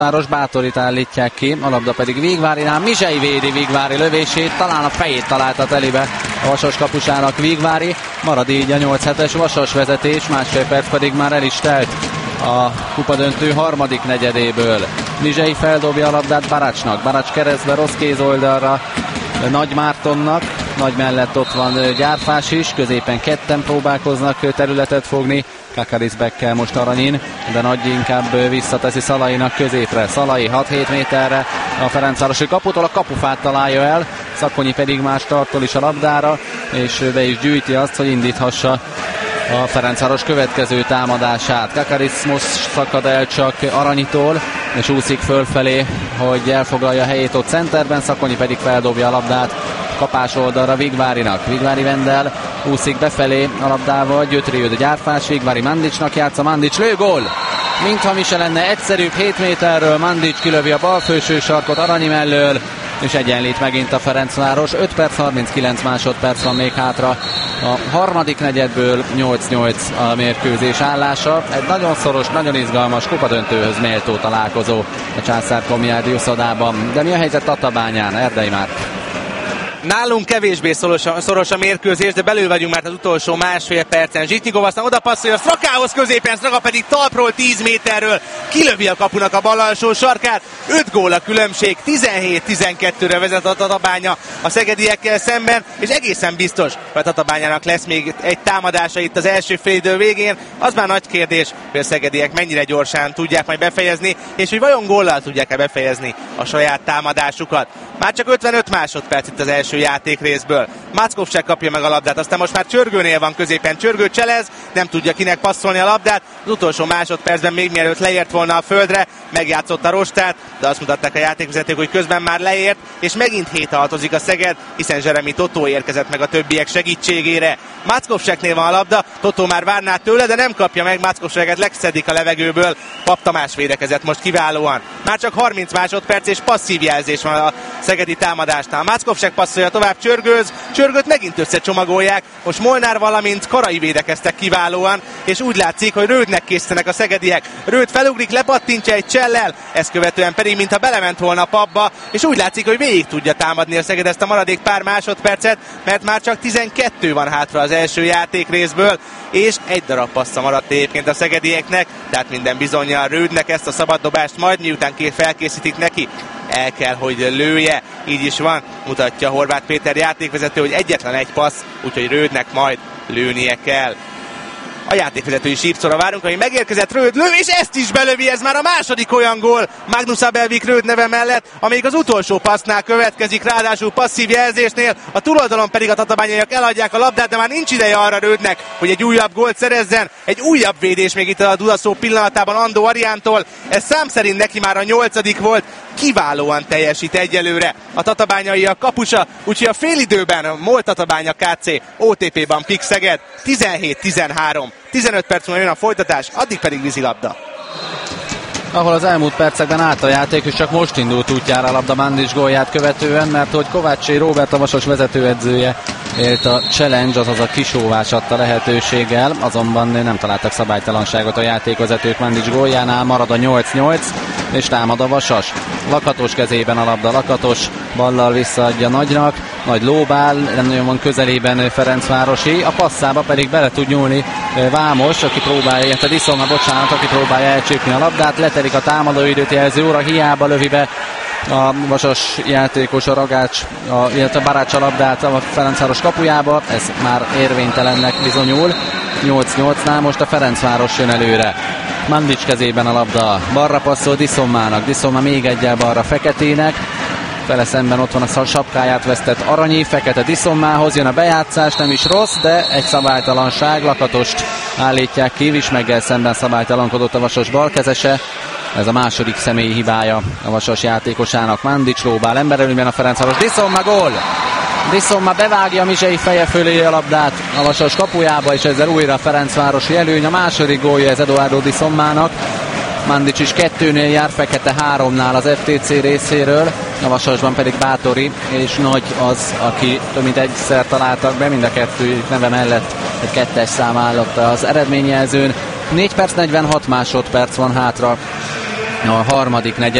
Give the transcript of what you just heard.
Bátorit állítják ki, a labda pedig Vigvárinál, Mizsei védi Vigvári lövését, talán a fejét találta telibe a Vasas kapusának Vigvári, marad így a 8-7-es Vasas vezetés, másfél perc pedig már el is telt a kupadöntő harmadik negyedéből. Mizsei feldobja a labdát Baracsnak, Baracs keresztbe rossz kézoldalra Nagy Mártonnak, Nagy mellett ott van Gyárfás is, középen ketten próbálkoznak területet fogni, Kakarisbekkel most Aranyin, de Nagy inkább visszateszi Szalainak középre. Szalai 6-7 méterre a Ferencvárosi kaputól, a kapufát találja el, Szakonyi pedig más tartol is a labdára, és be is gyűjti azt, hogy indíthassa a Ferencváros következő támadását. Kakaris most szakad el csak Aranyitól, és úszik fölfelé, hogy elfoglalja helyét ott centerben, Szakonyi pedig feldobja a labdát kapás oldalra Vigvárinak. Vigvári Vendel úszik befelé a labdával, Gyötri jön a Gyárfás, Vigvári Mandicsnak játsza, Mandics lő, gól! Mintha mi se lenne egyszerűbb 7 méterről, Mandics kilövi a balfőső sarkot Aranyi mellől, és egyenlít megint a Ferencváros. 5 perc 39 másodperc van még hátra a harmadik negyedből, 8-8 a mérkőzés állása. Egy nagyon szoros, nagyon izgalmas kupadöntőhöz méltó találkozó a Császár Komjádi uszodában. De mi a helyzet Tatabányán? Erdei Márk. Nálunk kevésbé szoros a mérkőzés, de belül vagyunk már az utolsó másfél percen. Zsitnyikov aztán oda passzolja Strakához középen, Straka pedig talpról 10 méterről kilövi a kapunak a bal alsó sarkát. 5 gól a különbség, 17-12-re vezet a Tatabánya a szegediekkel szemben, és egészen biztos, hogy a Tatabányának lesz még egy támadása itt az első félidő végén. Az már nagy kérdés, hogy a szegediek mennyire gyorsan tudják majd befejezni, és hogy vajon góllal tudják-e befejezni a saját támadásukat. Már csak 55 másodperc itt az első játékrészből. Mackovsek kapja meg a labdát, aztán most már Csörgőnél van középen. Csörgő cselez, nem tudja kinek passzolni a labdát. Az utolsó másodpercben, még mielőtt leért volna a földre, megjátszott a rostát, de azt mutatták a játékvezetők, hogy közben már leért, és megint héthaltozik a Szeged, hiszen Zseremi Totó érkezett meg a többiek segítségére. Mackovseknél van a labda, Totó már várná tőle, de nem kapja meg, Mackovseket legszedik a levegőből. Pap Tamás védekezett most kiválóan. Már csak 30 másodperc és passzív jelzés van a szegedi támadásnál. Mackovsek passzolja tovább Csörgőz, Csörgőt megint összecsomagolják, most Molnár valamint Karai védekeztek kiválóan, és úgy látszik, hogy Rődnek készítenek a szegediek. Rőd felugrik, lepattintja egy csellel, ezt követően pedig mintha belement volna a papba, és úgy látszik, hogy végig tudja támadni a Szeged ezt a maradék pár másodpercet, mert már csak 12 van hátra az első játékrészből, és egy darab passza maradt egyébként a szegedieknek, tehát minden bizonnyal Rődnek ezt a szabaddobást majd miután felkészítik neki, el kell, hogy lője. Így is van, mutatja Horváth Péter játékvezető, hogy egyetlen egy passz, úgyhogy Rődnek majd lőnie kell. A játékvezetői sírcóra várunk, ami megérkezett, Rőd lő, és ezt is belövi, ez már a második olyan gól Magnus Abelvik Rőd neve mellett, amelyik az utolsó passznál következik, ráadásul passzív jelzésnél, a túloldalon pedig a tatabányaiak eladják a labdát, de már nincs ideje arra Rődnek, hogy egy újabb gólt szerezzen. Egy újabb védés még itt a Dudaszó pillanatában Andó Ariántól, ez szám szerint neki már a 8. volt, kiválóan teljesít egyelőre a tatabányaiak kapusa, úgyhogy a félidőben MOL Tatabánya KC OTP-ban Pik Szeged 17-13. 15 perc múlva jön a folytatás, addig pedig vízilabda. Ahol az elmúlt percekben állt a játék, és csak most indult útjára a labda Mandics gólját követően, mert hogy Kovácsi Róbert, a Vasas vezetőedzője élt a challenge, azaz a kisóvás adta lehetőséggel, azonban nem találtak szabálytalanságot a játékvezetők Mandics góljánál, marad a 8-8, és támad a Vasas. Lakatos kezében a labda, Lakatos ballal visszaadja Nagynak, Nagy lóbál, nem nagyon van közelében Ferencvárosi, a passzába pedig bele tud nyúlni Vámos, aki próbálja, aki próbálja elcsípni a labdát, letelik a támadóidőt jelző óra, hiába lövi be a Vasas játékos, a Ragács, illetve Barács a labdát a Ferencváros kapujába, ez már érvénytelennek bizonyul. 8-8-nál most a Ferencváros jön előre. Mandics kezében a labda, balra passzol Diszommának, Diszomma még egyel balra Feketének, vele szemben ott van a sapkáját vesztett Aranyi, Fekete Diszommához, jön a bejátszás, nem is rossz, de egy szabálytalanság, Lakatost állítják ki, Vismeggel szemben szabálytalankodott a Vasas balkezese, ez a második személyi hibája a Vasas játékosának. Mandics lóbál emberelőben a Ferencváros, Diszomma gól! Diszomma bevágja Mizsei feje fölé a labdát a Vasas kapujába, és ezzel újra a Ferencvárosi előny. A második gólja ez Eduardo Diszommának. Mandics is 2-nél jár, Fekete 3-nál az FTC részéről, a Vasasban pedig Bátori és Nagy az, aki több mint egyszer találtak be, mind a kettő neve mellett egy 2-es szám állott az eredményjelzőn. 4 perc 46 másodperc van hátra a harmadik negyed.